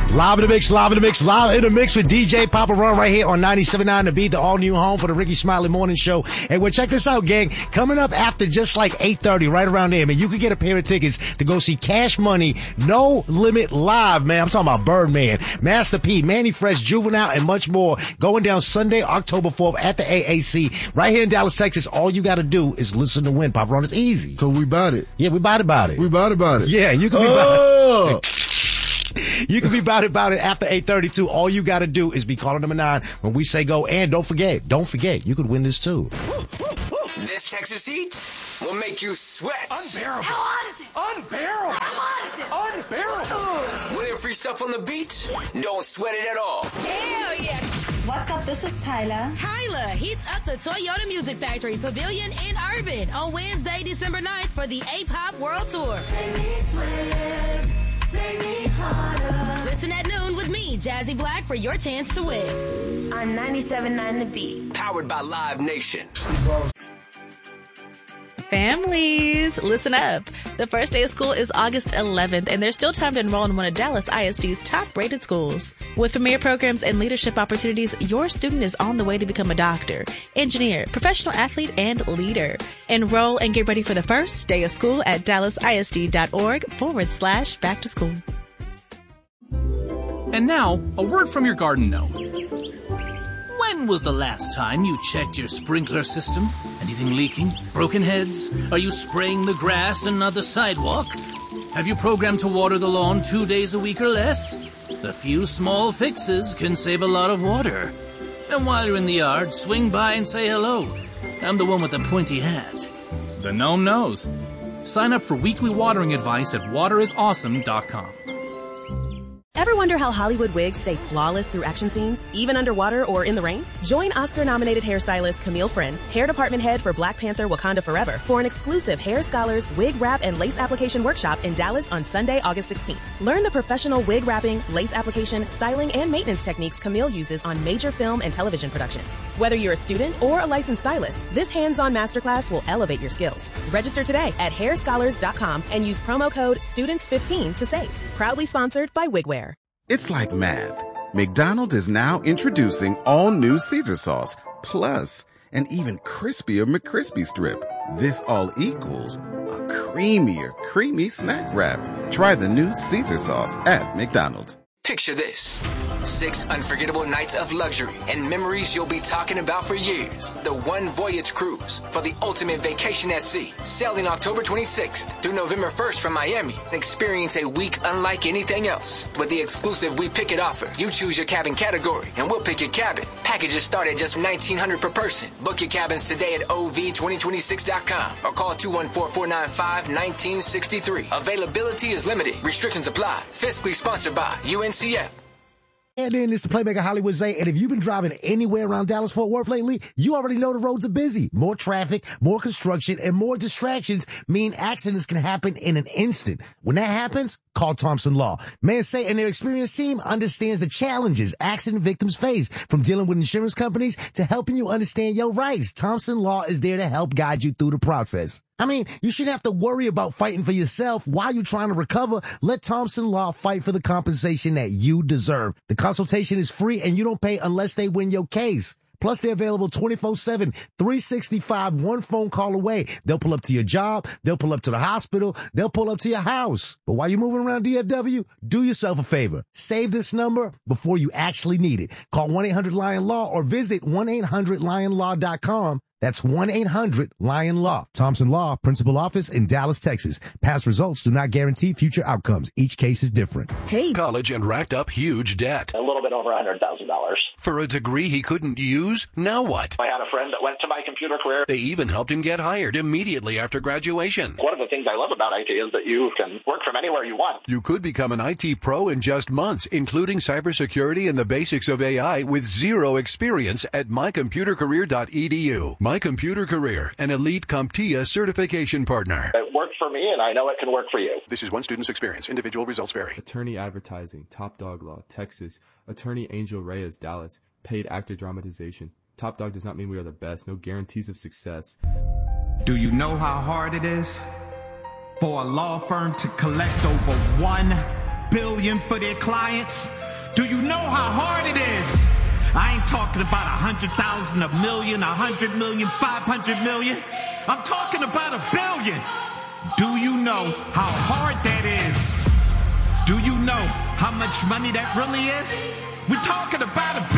Live in the mix, live in the mix, live in the mix with DJ Papa Run right here on 97.9 The Beat, the all-new home for the Ricky Smiley Morning Show. And well, check this out, gang. Coming up after just like 8:30, right around there, man, you could get a pair of tickets to go see Cash Money, No Limit Live, man. I'm talking about Birdman, Master P, Manny Fresh, Juvenile, and much more. Going down Sunday, October 4th at the AAC, right here in Dallas, Texas. All you got to do is listen to win. Papa Run, it's easy. So we bought it. Yeah, we bought it. We bought it. Yeah, you can be about it. You can be about it after 8:32. All you got to do is be caller number 9 when we say go. And don't forget, you could win this too. This Texas heat will make you sweat. Unbearable. How hot is it? Unbearable. How hot is it? Unbearable. Winning free stuff on the beach? Don't sweat it at all. Hell yeah. What's up? This is Tyler. Tyler heats up the Toyota Music Factory Pavilion in Irvin on Wednesday, December 9th for the A-Pop World Tour. Listen at noon with me, Jazzy Black, for your chance to win. On 97.9 The Beat. Powered by Live Nation. Families, listen up. The first day of school is August 11th, and there's still time to enroll in one of Dallas ISD's top-rated schools. With premier programs and leadership opportunities, your student is on the way to become a doctor, engineer, professional athlete, and leader. Enroll and get ready for the first day of school at dallasisd.org/back to school. And now, a word from your garden gnome. When was the last time you checked your sprinkler system? Anything leaking? Broken heads? Are you spraying the grass and not the sidewalk? Have you programmed to water the lawn 2 days a week or less? A few small fixes can save a lot of water. And while you're in the yard, swing by and say hello. I'm the one with the pointy hat. The gnome knows. Sign up for weekly watering advice at waterisawesome.com. Ever wonder how Hollywood wigs stay flawless through action scenes, even underwater or in the rain? Join Oscar-nominated hairstylist Camille Friend, hair department head for Black Panther Wakanda Forever, for an exclusive Hair Scholars wig wrap and lace application workshop in Dallas on Sunday, August 16th. Learn the professional wig wrapping, lace application, styling, and maintenance techniques Camille uses on major film and television productions. Whether you're a student or a licensed stylist, this hands-on masterclass will elevate your skills. Register today at hairscholars.com and use promo code STUDENTS15 to save. Proudly sponsored by Wigwear. It's like math. McDonald's is now introducing all new Caesar sauce, plus an even crispier McCrispy strip. This all equals a creamier, creamy snack wrap. Try the new Caesar sauce at McDonald's. Picture this. 6 unforgettable nights of luxury and memories you'll be talking about for years. The One Voyage Cruise for the ultimate vacation at sea. Sailing October 26th through November 1st from Miami. Experience a week unlike anything else. With the exclusive We Pick It offer, you choose your cabin category and we'll pick your cabin. Packages start at just $1,900 per person. Book your cabins today at ov2026.com or call 214-495-1963. Availability is limited. Restrictions apply. Fiscally sponsored by UNCF. And then it's the Playmaker Hollywood Zay. And if you've been driving anywhere around Dallas-Fort Worth lately, you already know the roads are busy. More traffic, more construction, and more distractions mean accidents can happen in an instant. When that happens, call Thompson Law. Man Say and their experienced team understands the challenges accident victims face, from dealing with insurance companies to helping you understand your rights. Thompson Law is there to help guide you through the process. I mean, you shouldn't have to worry about fighting for yourself while you're trying to recover. Let Thompson Law fight for the compensation that you deserve. The consultation is free and you don't pay unless they win your case. Plus, they're available 24/7, 365, one phone call away. They'll pull up to your job. They'll pull up to the hospital. They'll pull up to your house. But while you're moving around DFW, do yourself a favor. Save this number before you actually need it. Call 1-800-LION-LAW or visit 1-800-LIONLAW.com. That's 1-800-LION-LAW. Thompson Law, principal office in Dallas, Texas. Past results do not guarantee future outcomes. Each case is different. Hey. College and racked up huge debt. A little bit over $100,000. For a degree he couldn't use? Now what? I had a friend that went to My Computer Career. They even helped him get hired immediately after graduation. One of the things I love about IT is that you can work from anywhere you want. You could become an IT pro in just months, including cybersecurity and the basics of AI with zero experience at mycomputercareer.edu. My Computer Career, an elite CompTIA certification partner. It worked for me, and I know it can work for you. This is one student's experience. Individual results vary. Attorney Advertising, Top Dog Law, Texas. Attorney Angel Reyes, Dallas. Paid actor dramatization. Top Dog does not mean we are the best. No guarantees of success. Do you know how hard it is for a law firm to collect over $1 billion for their clients? Do you know how hard it is? I ain't talking about 100,000, a million, 100 million, 500 million. I'm talking about $1 billion. Do you know how hard that is? Do you know how much money that really is? We're talking about $1